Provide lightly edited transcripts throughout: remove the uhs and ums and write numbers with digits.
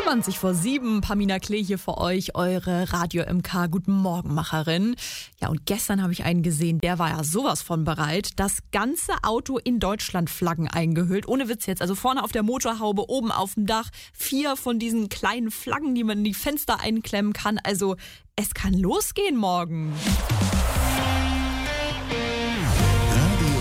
20:07, Pamina Klee hier für euch, eure Radio MK Guten Morgen Macherin. Ja, und gestern habe ich einen gesehen, der war ja sowas von bereit. Das ganze Auto in Deutschland Flaggen eingehüllt, ohne Witz jetzt. Also vorne auf der Motorhaube, oben auf dem Dach, 4 von diesen kleinen Flaggen, die man in die Fenster einklemmen kann. Also es kann losgehen morgen. Radio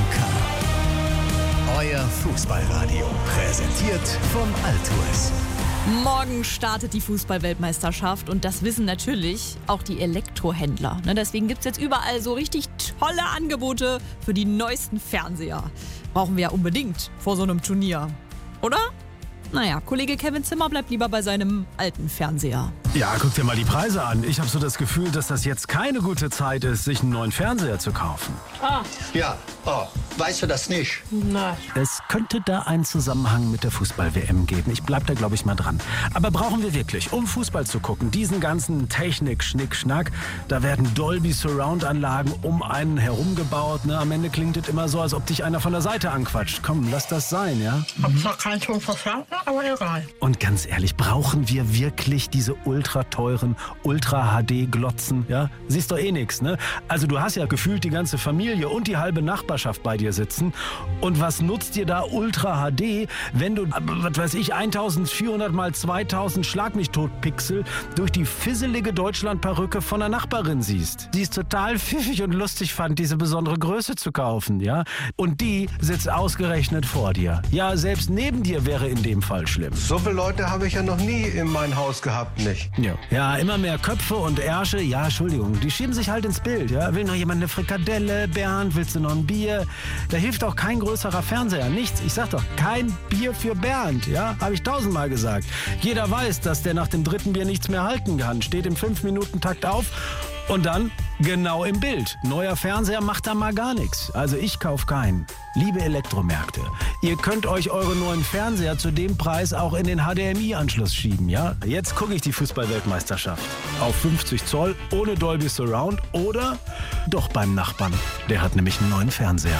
MK, euer Fußballradio, präsentiert vom Altours. Morgen startet die Fußball-Weltmeisterschaft und das wissen natürlich auch die Elektrohändler. Deswegen gibt es jetzt überall so richtig tolle Angebote für die neuesten Fernseher. Brauchen wir ja unbedingt vor so einem Turnier, oder? Naja, Kollege Kevin Zimmer bleibt lieber bei seinem alten Fernseher. Ja, guck dir mal die Preise an. Ich habe so das Gefühl, dass das jetzt keine gute Zeit ist, sich einen neuen Fernseher zu kaufen. Ja, weißt du das nicht? Nein. Es könnte da einen Zusammenhang mit der Fußball-WM geben. Ich bleib da, glaube ich, mal dran. Aber brauchen wir wirklich, um Fußball zu gucken, diesen ganzen Technik-Schnick-Schnack, da werden Dolby-Surround-Anlagen um einen herum gebaut. Am Ende klingt es immer so, als ob dich einer von der Seite anquatscht. Komm, lass das sein, ja? Hab zwar keinen Ton verstanden, aber egal. Und ganz ehrlich, brauchen wir wirklich diese ultra-teuren Ultra-HD-Glotzen? Ja? Siehst doch eh nix, ne? Also du hast ja gefühlt die ganze Familie und die halbe Nachbarschaft bei dir sitzen. Und was nutzt dir da Ultra HD, wenn du, was weiß ich, 1400 mal 2000 Schlag mich tot Pixel durch die fisselige Deutschland-Perücke von der Nachbarin siehst? Die ist total pfiffig und lustig fand, diese besondere Größe zu kaufen, ja? Und die sitzt ausgerechnet vor dir. Ja, selbst neben dir wäre in dem Fall schlimm. So viele Leute habe ich ja noch nie in meinem Haus gehabt, nicht? Ja, immer mehr Köpfe und Ärsche, ja, Entschuldigung, die schieben sich halt ins Bild, ja. Will noch jemand eine Frikadelle? Bernd, willst du noch ein Bier? Da hilft auch kein größerer Fernseher, nichts. Ich sag doch, kein Bier für Bernd, ja, habe ich 1000-mal gesagt. Jeder weiß, dass der nach dem 3. Bier nichts mehr halten kann, steht im 5-Minuten-Takt auf und dann genau im Bild. Neuer Fernseher macht da mal gar nichts. Also ich kauf keinen. Liebe Elektromärkte, ihr könnt euch eure neuen Fernseher zu dem Preis auch in den HDMI-Anschluss schieben, ja? Jetzt gucke ich die Fußball-Weltmeisterschaft. Auf 50 Zoll, ohne Dolby Surround oder doch beim Nachbarn. Der hat nämlich einen neuen Fernseher.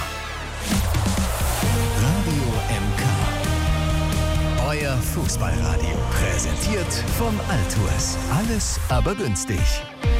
Radio MK, euer Fußballradio, präsentiert vom Altours. Alles aber günstig.